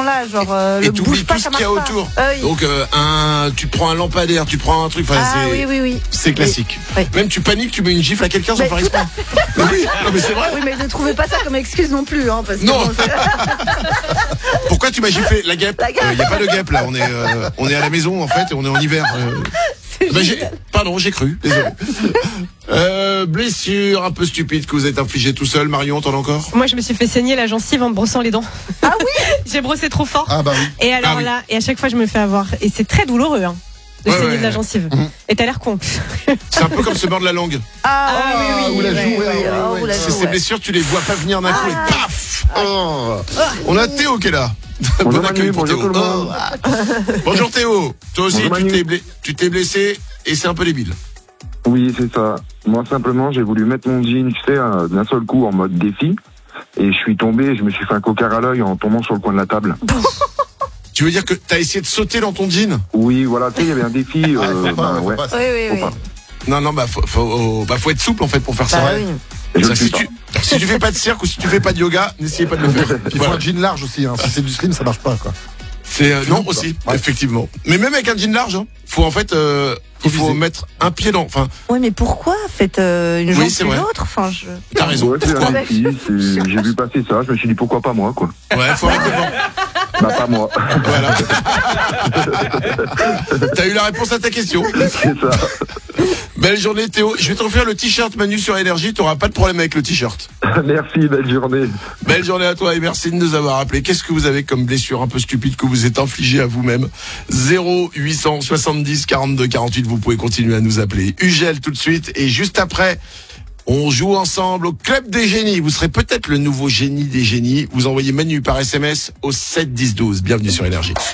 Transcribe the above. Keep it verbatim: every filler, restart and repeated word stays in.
là, genre euh, et le t'oublies bouge pas, tout ce ça qu'il y a marche pas. autour. Ah oui. Donc euh, un, tu te prends un lampadaire, tu te prends un truc. Enfin, Ah c'est, oui, oui, oui. c'est classique. Oui. Même tu paniques, tu mets une gifle à quelqu'un sans Mais faire tout exprès. Mais oui, non mais c'est vrai. Oui, mais ne trouvez pas ça comme excuse non plus, hein, parce que Non. bon, c'est- Pourquoi tu m'as giflé la guêpe? La guêpe. Il n'y a pas de guêpe là. On est, euh, on est à la maison en fait et on est en hiver. Euh, c'est bah, j'ai, génial. pardon, j'ai cru. Désolé. Euh, blessure un peu stupide que vous êtes infligée tout seul. Marion, t'en as encore? Moi, je me suis fait saigner la gencive en me brossant les dents. Ah oui. J'ai brossé trop fort. Ah bah oui. Et alors Ah oui. là, et à chaque fois, je me fais avoir. Et c'est très douloureux, hein, de Ouais, saigner ouais. de la gencive. Mhm. Et t'as l'air con. C'est un peu comme se mordre la langue. Ah, Ah, oui, oui, ou la ouais, joue, ouais, ouais, ouais, ouais, oh, ouais. ou la C'est joue, ces ouais. blessures, tu les vois pas venir d'un coup et paf. Oh. On a Théo qui est là. Bonjour Bon accueil Manu, pour bonjour Théo. tout le monde. Oh, ah. Bonjour Théo. Toi aussi, Bonjour tu Manu. t'es, blessé, tu t'es blessé et c'est un peu débile. Oui, c'est ça. Moi, simplement, j'ai voulu mettre mon jean, tu sais, euh, d'un seul coup en mode défi. Et je suis tombé, je me suis fait un cocard à l'œil en tombant sur le coin de la table. Tu veux dire que t'as essayé de sauter dans ton jean? Oui, voilà, tu sais, il y avait un défi. Ah, euh, faut pas, bah, faut ouais. pas. Oui, oui, Faut oui. pas. Non, non, bah faut, faut, bah, faut être souple en fait pour faire ça. Bah oui. Je Ça, le suis si, pas. tu, si tu fais pas de cirque ou si tu fais pas de yoga, n'essayez pas de le faire. Puis il faut Voilà. un jean large aussi. Hein. Si c'est du slim, ça marche pas quoi. C'est euh, non Souple, aussi, quoi. Ouais. effectivement. Mais même avec un jean large, hein, faut en fait, euh, il faut Faut viser. mettre un pied dans. Enfin, Oui, mais pourquoi faites euh, une Oui, jambe c'est plus vrai. l'autre? Enfin, je. t'as raison. Ouais, c'est Pourquoi un défi. c'est- J'ai vu passer ça, je me suis dit pourquoi pas moi, quoi. Ouais, faut arrêter devant. Bah, pas moi. Voilà. T'as eu la réponse à ta question. C'est ça. Belle journée Théo. Je vais te refaire le t-shirt Manu sur Énergie. T'auras pas de problème avec le t-shirt. Merci, belle journée. Belle journée à toi et merci de nous avoir appelé. Qu'est-ce que vous avez comme blessure un peu stupide que vous êtes infligée à vous-même? zéro huit cent soixante-dix quarante-deux quarante-huit. Vous pouvez continuer à nous appeler. Ugel tout de suite et juste après, on joue ensemble au Club des Génies. Vous serez peut-être le nouveau génie des génies. Vous envoyez Manu par S M S au sept dix douze. Bienvenue sur Énergie.